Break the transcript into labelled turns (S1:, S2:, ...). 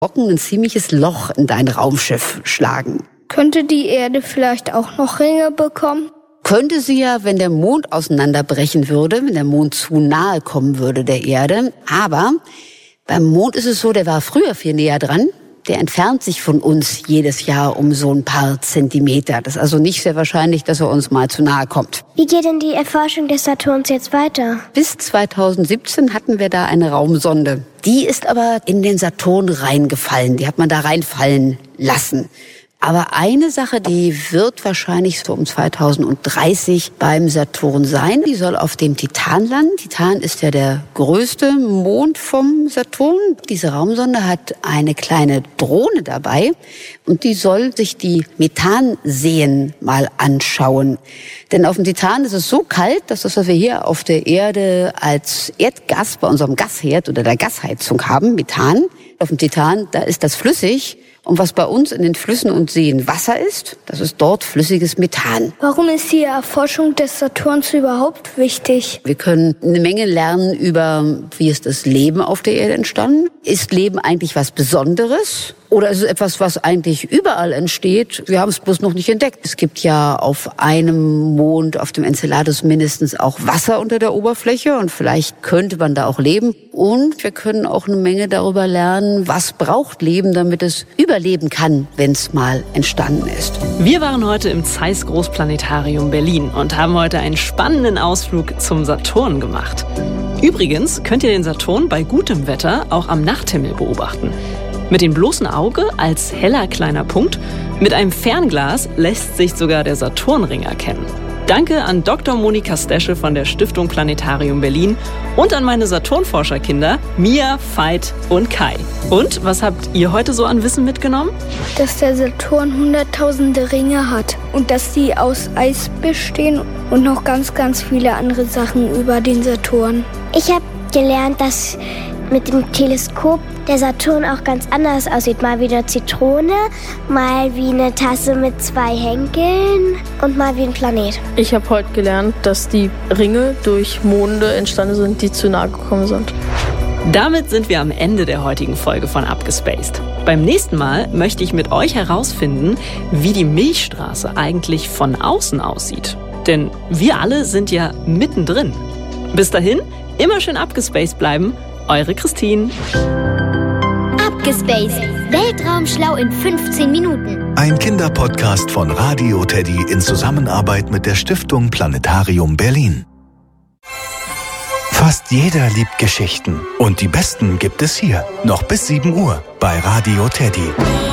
S1: Brocken ein ziemliches Loch in dein Raumschiff schlagen.
S2: Könnte die Erde vielleicht auch noch Ringe bekommen?
S1: Könnte sie ja, wenn der Mond auseinanderbrechen würde, wenn der Mond zu nahe kommen würde der Erde. Aber beim Mond ist es so, der war früher viel näher dran. Der entfernt sich von uns jedes Jahr um so ein paar Zentimeter. Das ist also nicht sehr wahrscheinlich, dass er uns mal zu nahe kommt.
S3: Wie geht denn die Erforschung des Saturns jetzt weiter?
S1: Bis 2017 hatten wir da eine Raumsonde. Die ist aber in den Saturn reingefallen. Die hat man da reinfallen lassen. Aber eine Sache, die wird wahrscheinlich so um 2030 beim Saturn sein. Die soll auf dem Titan landen. Titan ist ja der größte Mond vom Saturn. Diese Raumsonde hat eine kleine Drohne dabei und die soll sich die Methanseen mal anschauen. Denn auf dem Titan ist es so kalt, dass das, was wir hier auf der Erde als Erdgas bei unserem Gasherd oder der Gasheizung haben, Methan, auf dem Titan, da ist das flüssig. Und was bei uns in den Flüssen und Seen Wasser ist, das ist dort flüssiges Methan.
S2: Warum ist die Erforschung des Saturns überhaupt wichtig?
S1: Wir können eine Menge lernen über, wie ist das Leben auf der Erde entstanden. Ist Leben eigentlich was Besonderes? Oder ist es etwas, was eigentlich überall entsteht? Wir haben es bloß noch nicht entdeckt. Es gibt ja auf einem Mond, auf dem Enceladus mindestens auch Wasser unter der Oberfläche und vielleicht könnte man da auch leben. Und wir können auch eine Menge darüber lernen, was braucht Leben, damit es überleben kann, wenn es mal entstanden ist.
S4: Wir waren heute im Zeiss Großplanetarium Berlin und haben heute einen spannenden Ausflug zum Saturn gemacht. Übrigens könnt ihr den Saturn bei gutem Wetter auch am Nachthimmel beobachten. Mit dem bloßen Auge als heller kleiner Punkt. Mit einem Fernglas lässt sich sogar der Saturnring erkennen. Danke an Dr. Monika Steschel von der Stiftung Planetarium Berlin und an meine Saturnforscherkinder Mia, Veit und Kai. Und was habt ihr heute so an Wissen mitgenommen?
S2: Dass der Saturn hunderttausende Ringe hat und dass die aus Eis bestehen und noch ganz, ganz viele andere Sachen über den Saturn.
S3: Ich habe gelernt, dass mit dem Teleskop der Saturn auch ganz anders aussieht. Mal wie eine Zitrone, mal wie eine Tasse mit 2 Henkeln und mal wie ein Planet.
S5: Ich habe heute gelernt, dass die Ringe durch Monde entstanden sind, die zu nahe gekommen sind.
S4: Damit sind wir am Ende der heutigen Folge von Abgespaced. Beim nächsten Mal möchte ich mit euch herausfinden, wie die Milchstraße eigentlich von außen aussieht. Denn wir alle sind ja mittendrin. Bis dahin, immer schön abgespaced bleiben. Eure Christine.
S6: Abgespaced. Weltraumschlau in 15 Minuten.
S7: Ein Kinderpodcast von Radio Teddy in Zusammenarbeit mit der Stiftung Planetarium Berlin. Fast jeder liebt Geschichten. Und die besten gibt es hier. Noch bis 7 Uhr bei Radio Teddy.